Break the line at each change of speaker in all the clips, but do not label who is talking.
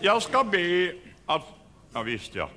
Jag ska be att... Ja, visst ja.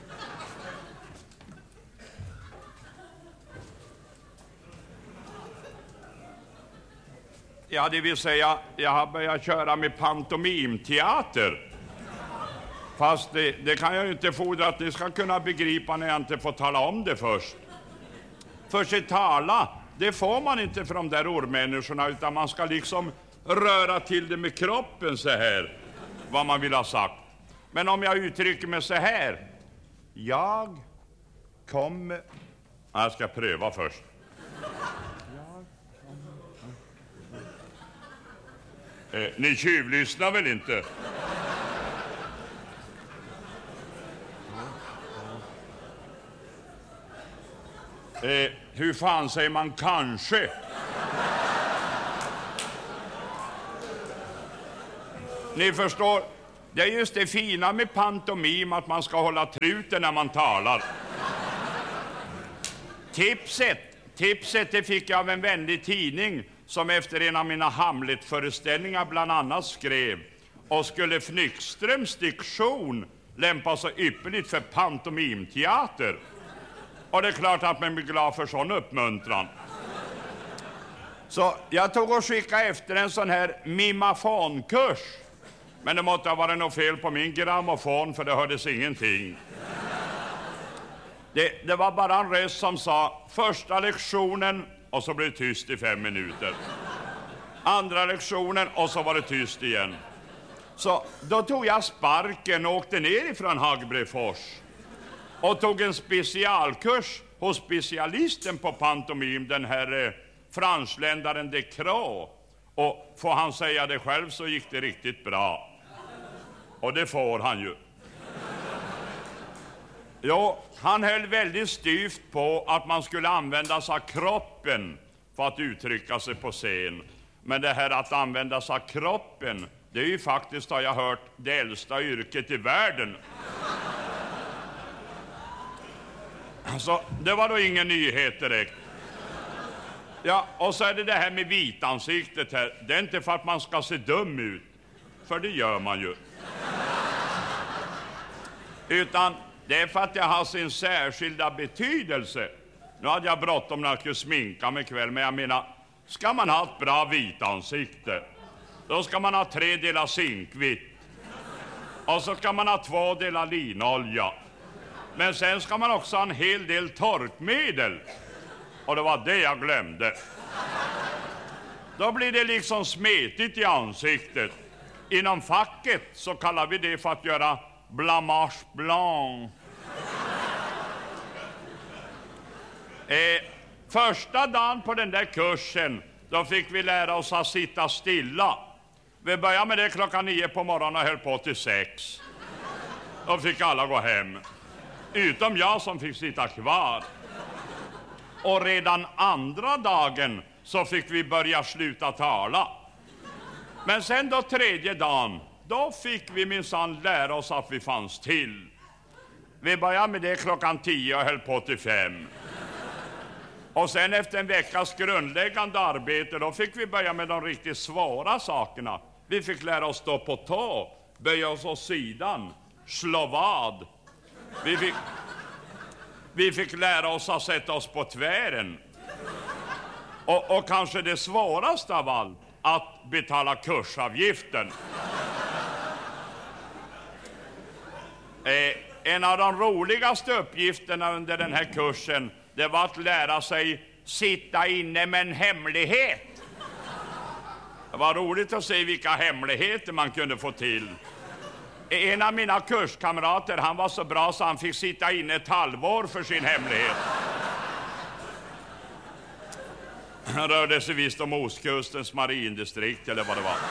Ja, det vill säga, jag har börjat köra med pantomimteater. Fast det kan jag ju inte fordra att ni ska kunna begripa när jag inte får tala om det först. För sig tala, det får man inte för de där ormänniskorna, utan man ska liksom röra till det med kroppen så här, vad man vill ha sagt. Men om jag uttrycker mig så här: jag kommer... Jag ska pröva först. Ni tjuvlyssnar väl inte? Hur fan säger man kanske? Ni förstår, det är just det fina med pantomim, att man ska hålla truten när man talar. Tipset det fick jag av en vänlig tidning som efter en av mina Hamlet-föreställningar bland annat skrev: och skulle Fnyckströms diktion lämpa så ypperligt för pantomimteater. Och det är klart att man blir glad för sån uppmuntran. Så jag tog och skickade efter en sån här mimafonkurs. Men det måste ha varit något fel på min grammofon, för det hördes ingenting. Det var bara en röst som sa första lektionen, och så blev det tyst i 5 minuter. Andra lektionen, och så var det tyst igen. Så då tog jag sparken och åkte ner ifrån Hagbrefors och tog en specialkurs hos specialisten på pantomim, den här franskländaren de Croo. Och får han säga det själv så gick det riktigt bra. Och det får han ju. Jo, han höll väldigt styvt på att man skulle använda sig av kroppen för att uttrycka sig på scen. Men det här att använda sig av kroppen, det är ju faktiskt, har jag hört, det äldsta yrket i världen. Så det var då ingen nyhet direkt. Ja, och så är det här med vitansiktet här. Det är inte för att man ska se dum ut, för det gör man ju. Utan det är för att det har sin särskilda betydelse. Nu hade jag bråttom när jag skulle sminka mig kväll, men jag menar, ska man ha ett bra vitansikte, då ska man ha 3 delar zinkvitt. Och så ska man ha 2 delar linolja. Men sen ska man också ha en hel del torkmedel. Och det var det jag glömde. Då blir det liksom smetigt i ansiktet. Inom facket så kallar vi det för att göra blamage blanc. Första dagen på den där kursen, då fick vi lära oss att sitta stilla. Vi började med det klockan 9 på morgonen och höll på till 6. Då fick alla gå hem. Utom jag som fick sitta kvar. Och redan andra dagen så fick vi börja sluta tala. Men sen då 3:e dagen, då fick vi minsann lära oss att vi fanns till. Vi började med det klockan 10 och höll på till 5. Och sen efter en veckas grundläggande arbete, då fick vi börja med de riktigt svåra sakerna. Vi fick lära oss stå på tå, böja oss åt sidan, slå vad. Vi fick lära oss att sätta oss på tvären. Och kanske det svåraste av allt, att betala kursavgiften. En av de roligaste uppgifterna under den här kursen, det var att lära sig sitta inne med en hemlighet. Det var roligt att se vilka hemligheter man kunde få till. En av mina kurskamrater, han var så bra så han fick sitta inne 1 halvår för sin hemlighet. Han rörde sig visst om Ostkustens marindistrikt eller vad det var.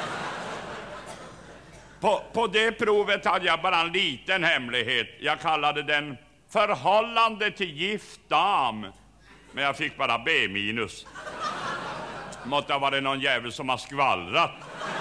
På det provet hade jag bara en liten hemlighet. Jag kallade den förhållande till gift dam. Men jag fick bara B-. Måtte ha varit någon jävel som har skvallrat.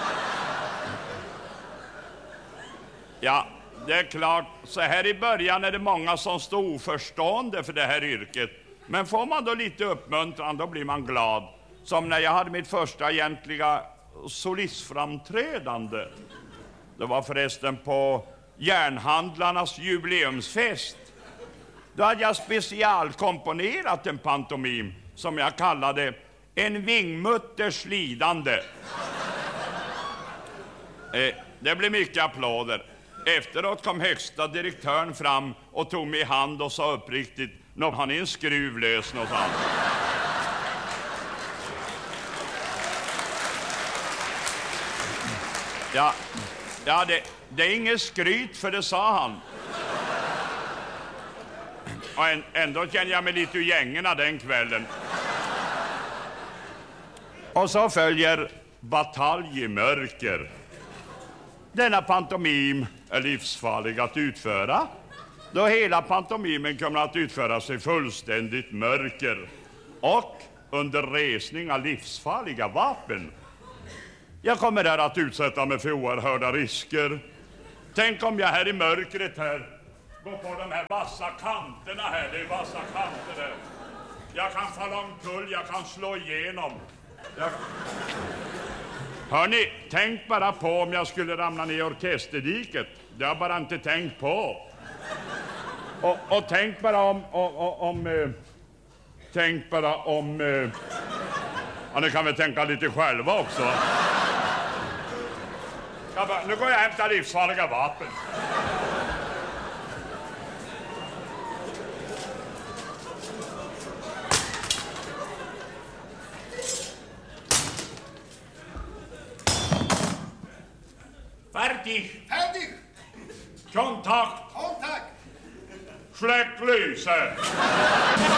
Ja, det är klart, så här i början är det många som står oförstående för det här yrket. Men får man då lite uppmuntran, då blir man glad. Som när jag hade mitt första egentliga solistframträdande. Det var förresten på järnhandlarnas jubileumsfest. Då hade jag specialkomponerat en pantomim som jag kallade En vingmutters lidande. Det blev mycket applåder. Efteråt kom högsta direktören fram och tog mig i hand och sa uppriktigt: "Nå, har ni en skruv lös någonstans?" Ja, det är inget skryt, för det sa han. Och ändå känner jag mig lite ur gängerna den kvällen. Och så följer Batalj i mörker. Denna pantomim är livsfarlig att utföra, då hela pantomimen kommer att utföras i fullständigt mörker och under resning av livsfarliga vapen. Jag kommer här att utsätta mig för oerhörda risker. Tänk om jag här i mörkret här går på de här vassa kanterna här. Det är vassa kanter där. Jag kan falla omkull, jag kan slå igenom. Hörni, tänk bara på om jag skulle ramla ner i orkesterdiket. Det har jag bara inte tänkt på. Och tänk bara om ja, ni kan väl tänka lite själva också. Nu går jag och hämtar livsfarliga vapen. Färdig!
Färdig!
Kontakt!
Kontakt!
Släck lyset!